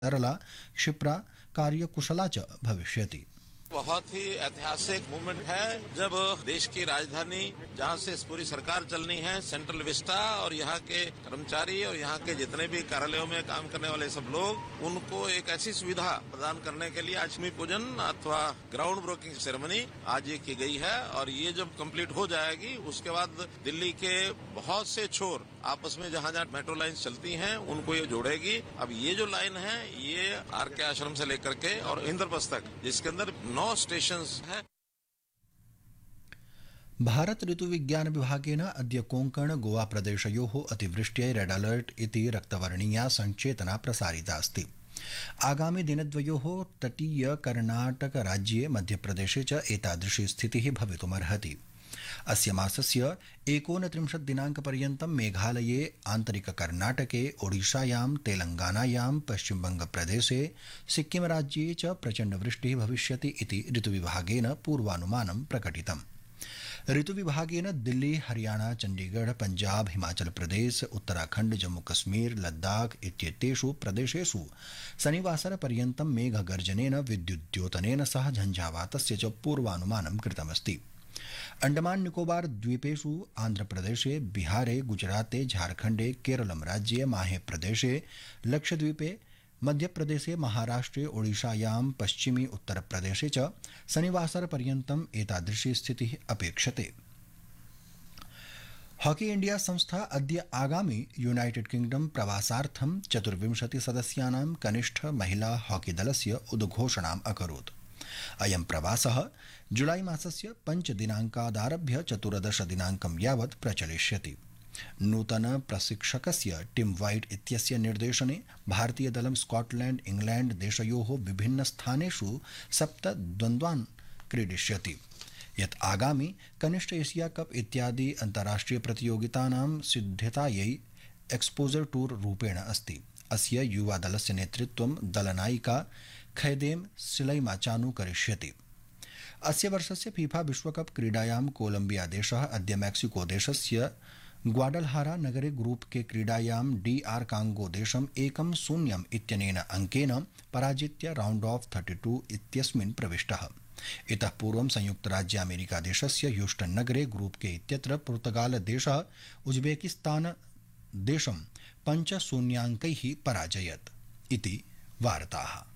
सरला, क्षिप्रा, कार्यकुशला च भविष्यति। बहुत ही ऐतिहासिक मूवमेंट है जब देश की राजधानी जहां से पूरी सरकार चलनी है सेंट्रल विस्टा और यहाँ के कर्मचारी और यहाँ के जितने भी कार्यालयों में काम करने वाले सब लोग उनको एक ऐसी सुविधा प्रदान करने के लिए आज भूमि पूजन अथवा ग्राउंड ब्रेकिंग सेरेमनी आज ये की गई है और ये जब कंप्लीट हो जाएगी उसके बाद दिल्ली के बहुत से छोर आपस में जहाँ जहाँ मेट्रो लाइन चलती हैं उनको ये जोड़ेगी। अब ये जो लाइन है ये आर के आश्रम से लेकर के और इंद्रप्रस्थ तक जिसके अंदर 9 स्टेशंस हैं। भारत ऋतुविज्ञान विभागेन अद्य कोंकण गोवा प्रदेशयोः अतिवृष्ट्यै रेड अलर्ट इति रक्तवर्णीया संचेतना प्रसारिता अस्ति। आगामि दिनद्वयोः तटीय कर्णाटक राज्ये मध्यप्रदेशे च एतादृशी स्थितिः भवितुमर्हति। अस्य मासस्य 29 दिनाङ्कपर्यन्तं मेघालये, आन्तरिककर्णाटके, ओडिशायां, तेलंगानायां, पश्चिमबंगप्रदेशे, सिक्किमराज्ये च प्रचण्डवृष्टिः भविष्यति इति ऋतुविभागेन पूर्वानुमानं प्रकटितम्। ऋतुविभागेन दिल्ली, हरियाणा, चण्डीगढ़, पंजाब, हिमाचल प्रदेश, उत्तराखण्ड, जम्मू कश्मीर, लद्दाख इत्येतेषु प्रदेशेषु शनिवासरपर्यन्तं मेघगर्जनेन, विद्युद्योतनेन सह झञ्झावातस्य च पूर्वानुमानं कृतमस्ति। अंडमान निकोबार द्वीपेषु, आंध्रप्रदेशे, बिहारे, गुजराते, झारखंडे, केरलम राज्ये, माहे प्रदेशे, लक्षद्वीपे, मध्यप्रदेशे, महाराष्ट्रे, ओडिशायां, पश्चिमी उत्तरप्रदेशे च शनिवासरपर्यन्तम् एतादृशी स्थितिः अपेक्षते। हॉकी इंडिया संस्था अद्य आगामि यूनाइटेड किंगडम प्रवासार्थं 24 सदस्यानां कनिष्ठ महिला हॉकी दलस्य उद्घोषणाम् अकरोत्। अयं प्रवासः जुलाई मासस्य 5 दिनाङ्कादारभ्य 14 दिनाङ्कं यावत् प्रचलिष्यति। नूतन प्रशिक्षकस्य टिम वाइट इत्यस्य निर्देशने भारतीयदलं स्कॉटलैंड, इंग्लैंड देशयोः विभिन्न स्थानेषु 7 द्वन्द्वान् क्रीडिष्यति, यत् आगामि कनिष्ठ एशिया कप इत्यादि अन्ताराष्ट्रिय प्रतियोगितानां सिद्धतायै एक्सपोजर टूर रूपेण अस्ति। अस्य युवा दलस्य नेतृत्वं दलनायिका खैदेम सिलैमाचानु करिष्यति। अस्य वर्षस्य फीफा विश्वकप क्रीडायां कोलंबिया देशः अद्य मैक्सिको देशस्य ग्वाडलहारा नगरे ग्रुप के क्रीडायां DR कांगो देशं 1-0 इत्यनेन अंकेन पराजित्य राउंड ऑफ 32 इत्यस्मिन् प्रविष्टः। इतः पूर्वं संयुक्तराज्य अमेरिका देशस्य ह्यूस्टन नगरे ग्रुप के इत्यत्र पुर्तगाल देशः उज्बेकिस्तान देशं 5-0 पराजयत् इति वार्ताः।